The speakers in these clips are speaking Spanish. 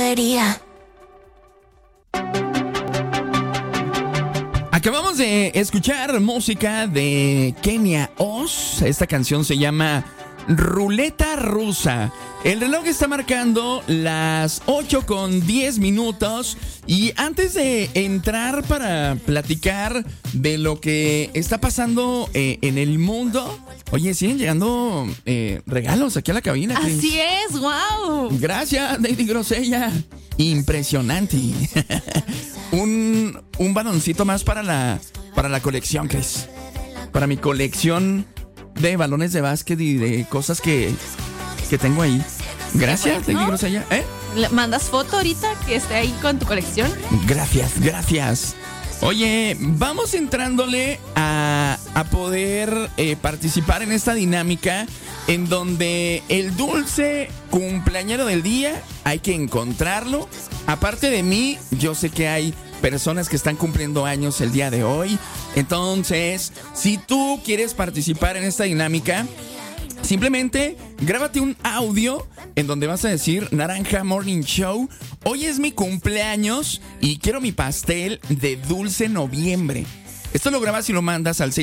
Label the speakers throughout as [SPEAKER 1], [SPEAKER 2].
[SPEAKER 1] debería.
[SPEAKER 2] Acabamos de escuchar música de Kenia Oz. Esta canción se llama Ruleta Rusa. El reloj está marcando las 8:10. Y antes de entrar para platicar de lo que está pasando en el mundo, oye, siguen llegando regalos aquí a la cabina. Chris.
[SPEAKER 3] Así es, wow.
[SPEAKER 2] Gracias, Lady Grosella. Impresionante. Un baloncito más para la colección, Chris. Para mi colección de balones de básquet y de cosas que tengo ahí. Gracias, Lady Grosella.
[SPEAKER 3] ¿Mandas foto ahorita que esté ahí con tu colección?
[SPEAKER 2] Gracias. Oye, vamos entrándole a poder participar en esta dinámica en donde el dulce cumpleañero del día hay que encontrarlo. Aparte de mí, yo sé que hay personas que están cumpliendo años el día de hoy. Entonces, si tú quieres participar en esta dinámica, simplemente grábate un audio en donde vas a decir: Naranja Morning Show, hoy es mi cumpleaños y quiero mi pastel de dulce noviembre. Esto lo grabas y lo mandas al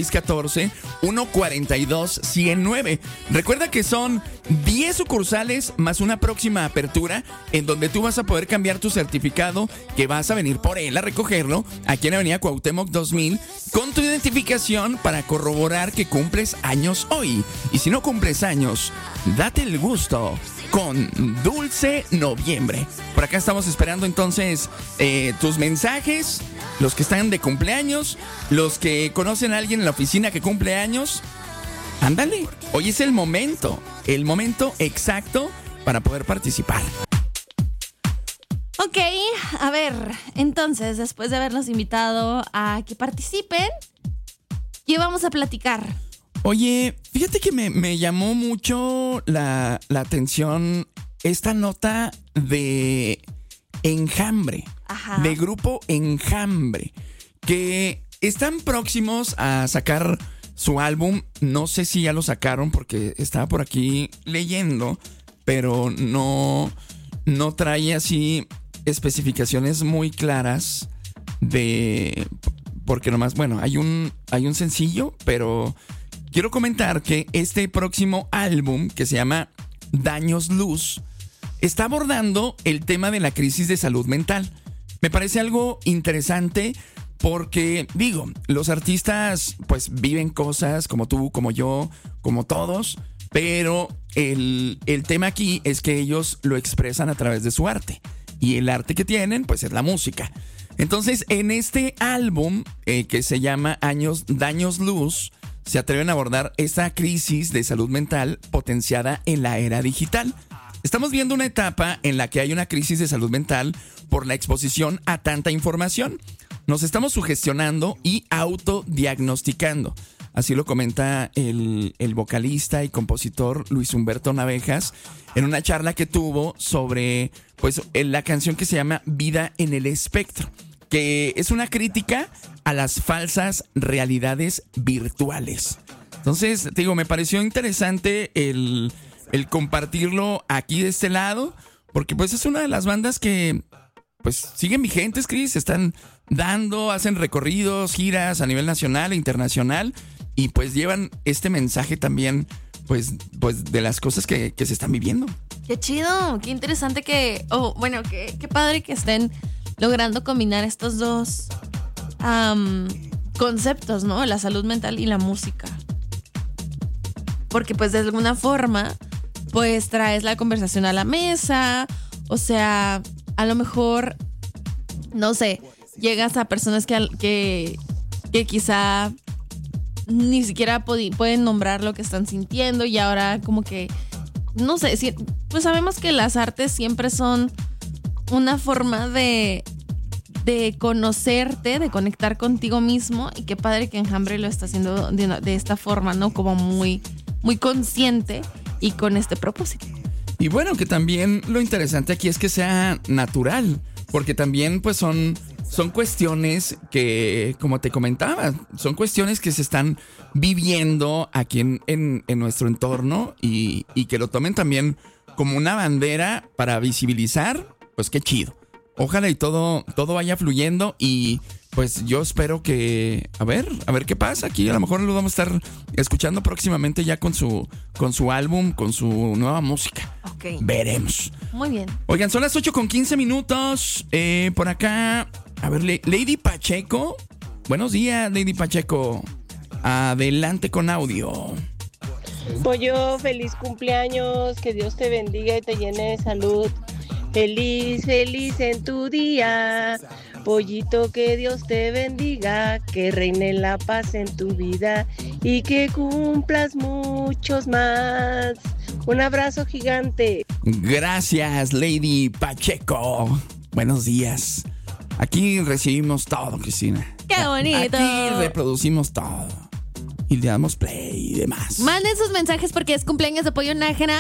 [SPEAKER 2] 614-142-109. Recuerda que son 10 sucursales más una próxima apertura en donde tú vas a poder cambiar tu certificado, que vas a venir por él a recogerlo aquí en Avenida Cuauhtémoc 2000 con tu identificación para corroborar que cumples años hoy. Y si no cumples años, date el gusto con Dulce Noviembre. Por acá estamos esperando entonces tus mensajes, los que están de cumpleaños, los que conocen a alguien en la oficina que cumple años. Ándale, hoy es el momento exacto para poder participar.
[SPEAKER 3] Ok, a ver, entonces, después de haberlos invitado a que participen, ¿qué vamos a platicar?
[SPEAKER 2] Oye, fíjate que me llamó mucho la atención esta nota de Enjambre.
[SPEAKER 3] Ajá.
[SPEAKER 2] De grupo Enjambre, que están próximos a sacar su álbum. No sé si ya lo sacaron porque estaba por aquí leyendo, pero no trae así especificaciones muy claras de... Porque nomás, bueno, hay un sencillo, pero quiero comentar que este próximo álbum, que se llama Daños Luz, está abordando el tema de la crisis de salud mental. Me parece algo interesante porque, digo, los artistas pues viven cosas como tú, como yo, como todos, pero el tema aquí es que ellos lo expresan a través de su arte. Y el arte que tienen pues es la música. Entonces, en este álbum que se llama Daños Luz, se atreven a abordar esta crisis de salud mental potenciada en la era digital. Estamos viendo una etapa en la que hay una crisis de salud mental por la exposición a tanta información. Nos estamos sugestionando y autodiagnosticando. Así lo comenta el vocalista y compositor Luis Humberto Navejas en una charla que tuvo sobre pues, la canción que se llama Vida en el Espectro, que es una crítica a las falsas realidades virtuales. Entonces, te digo, me pareció interesante el compartirlo aquí de este lado, porque pues es una de las bandas que pues siguen vigentes, Chris, están hacen recorridos, giras a nivel nacional e internacional, y pues llevan este mensaje también pues de las cosas que se están viviendo.
[SPEAKER 3] Qué chido, qué interesante qué padre que estén logrando combinar estos dos conceptos, ¿no? La salud mental y la música. Porque pues de alguna forma pues traes la conversación a la mesa, o sea, a lo mejor, no sé, llegas a personas que quizá ni siquiera pueden nombrar lo que están sintiendo y ahora como que, no sé, pues sabemos que las artes siempre son una forma de conocerte, de conectar contigo mismo, y qué padre que Enjambre lo está haciendo de esta forma, ¿no? Como muy, muy consciente y con este propósito.
[SPEAKER 2] Y bueno, que también lo interesante aquí es que sea natural, porque también pues son cuestiones que, como te comentaba, son cuestiones que se están viviendo aquí en nuestro entorno y que lo tomen también como una bandera para visibilizar pues qué chido. Ojalá y todo vaya fluyendo y pues yo espero que, a ver qué pasa aquí. A lo mejor lo vamos a estar escuchando próximamente ya con su álbum, con su nueva música.
[SPEAKER 3] Ok.
[SPEAKER 2] Veremos.
[SPEAKER 3] Muy bien.
[SPEAKER 2] Oigan, son las 8:15. Por acá, a ver, Lady Pacheco. Buenos días, Lady Pacheco. Adelante con audio.
[SPEAKER 1] Pollo, feliz cumpleaños, que Dios te bendiga y te llene de salud. Feliz, feliz en tu día. Pollito, que Dios te bendiga, que reine la paz en tu vida y que cumplas muchos más. Un abrazo gigante.
[SPEAKER 2] Gracias, Lady Pacheco. Buenos días. Aquí recibimos todo, Cristina.
[SPEAKER 3] ¡Qué bonito!
[SPEAKER 2] Aquí reproducimos todo. Y le damos play y demás.
[SPEAKER 3] Manden sus mensajes porque es cumpleaños de Pollo Nájera.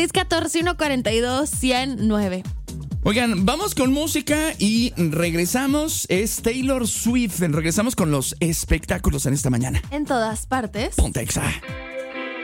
[SPEAKER 3] 614-142-109.
[SPEAKER 2] Oigan, vamos con música y regresamos. Es Taylor Swift. Regresamos con los espectáculos en esta mañana.
[SPEAKER 3] En todas partes.
[SPEAKER 2] Ponte Exa.